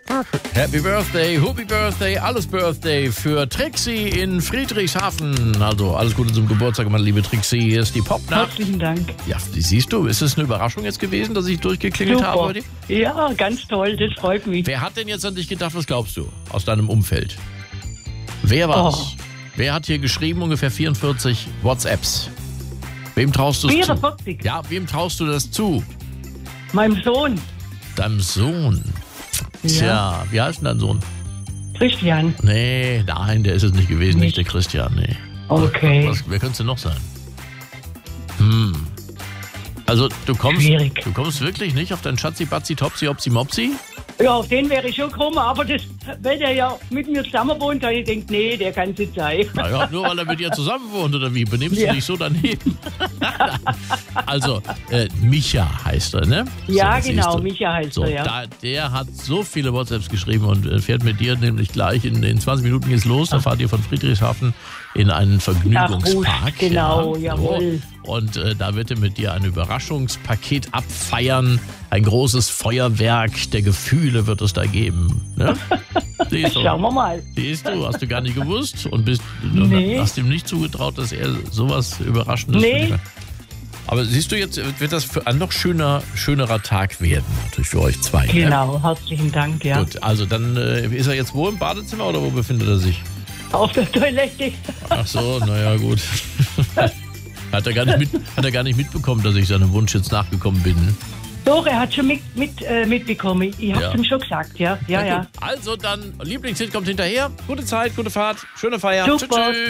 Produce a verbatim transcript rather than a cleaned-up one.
Happy Birthday, Happy Birthday, alles Birthday für Trixie in Friedrichshafen. Also alles Gute zum Geburtstag, meine liebe Trixie. Hier ist die Popnacht. Herzlichen Dank. Ja, siehst du, ist es eine Überraschung jetzt gewesen, dass ich durchgeklingelt Super. habe heute? Ja, ganz toll, das freut mich. Wer hat denn jetzt an dich gedacht, was glaubst du, aus deinem Umfeld? Wer war's? Oh. Wer hat hier geschrieben, ungefähr vierundvierzig WhatsApps? Wem traust du es zu? vierundvierzig? Ja, wem traust du das zu? Meinem Sohn, Deinem Sohn. Tja, wie heißt denn dein Sohn? Christian. Nee, nein, der ist es nicht gewesen, nicht, Nicht? der Christian, nee. Okay. Was, wer könnte es denn noch sein? Hm. Also, du kommst, Schwierig. du kommst wirklich nicht auf deinen Schatzi, Batzi, Topsi, Opsi, Mopsi? Ja, auf den wäre ich schon gekommen, aber das, weil der ja mit mir zusammen wohnt, habe ich gedacht, nee, der kann es nicht sein. Naja, nur weil er mit dir zusammen wohnt, oder wie? Benimmst Ja. du dich so daneben? Also, äh, Micha heißt er, ne? Ja, So, genau, siehst du. Micha heißt So, er, ja. da, der hat so viele WhatsApps geschrieben und äh, fährt mit dir nämlich gleich in, in zwanzig Minuten geht's los. Da fahrt ihr von Friedrichshafen in einen Vergnügungspark. Ach, Husch, genau, ja, jawohl. So. Und äh, da wird er mit dir ein Überraschungspaket abfeiern. Ein großes Feuerwerk der Gefühle wird es da geben. Ne? Siehst du, Schauen wir mal. siehst du, hast du gar nicht gewusst und bist, Nee. hast ihm nicht zugetraut, dass er sowas Überraschendes Nee. für dich- Aber siehst du, jetzt wird das für ein noch schöner, schönerer Tag werden, natürlich für euch zwei. Ne? Genau, herzlichen Dank, ja. Gut, also dann äh, ist er jetzt wo im Badezimmer oder wo befindet er sich? Auf der Toilette. Ach so, naja, gut. Hat er, gar nicht mit, hat er gar nicht mitbekommen, dass ich seinem Wunsch jetzt nachgekommen bin. Doch, er hat schon mit, mit, äh, mitbekommen. Ich hab's Ja. ihm schon gesagt, ja. Ja, Na ja. gut. Also dann, Lieblingshit kommt hinterher. Gute Zeit, gute Fahrt, schöne Feier. Super. Tschüss.